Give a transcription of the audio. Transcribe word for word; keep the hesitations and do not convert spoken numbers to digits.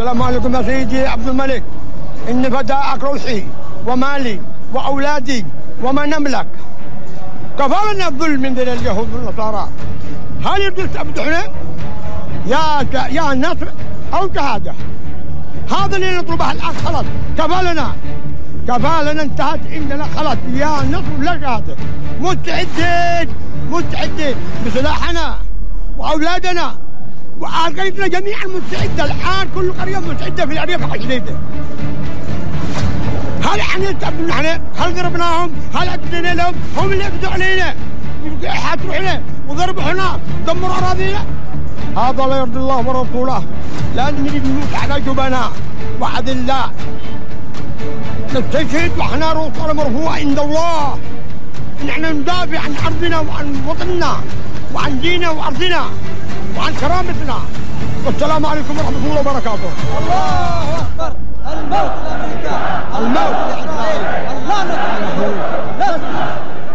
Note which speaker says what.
Speaker 1: السلام عليكم يا سيدي عبد الملك، إن فداءك روحي ومالي وأولادي وما نملك. كفرنا الظلم من ذي اليهود والنصارى. هل يريد تمدحنا؟ يا ك... يا نصر أو شهادة. هذا اللي نطلبه الآن خلاص، كفى لنا كفى لنا، انتهت عندنا خلاص، يا نصر لا شهادة. مستعدين مستعدين بسلاحنا وأولادنا وقريتنا جميعا مستعدة الآن، كل قرية مستعدة في الأرياف الجديدة. هل احنا نتعبوا نحن؟ هل ضربناهم؟ هل أدينا لهم؟ هم اللي أبدوا علينا، حاتوا علينا وضربوا هنا، دمروا أراضينا. هذا لا يرضي الله ورسوله، لا نريد نموت على جبناء وأذلاء. نستشهد وإحنا رؤوسنا مرفوعة عند الله. نحن ندافع عن أرضنا وعن وطننا وعن ديننا وأرضنا وعن كرامتنا. والسلام عليكم ورحمة الله وبركاته.
Speaker 2: الله أكبر. الموت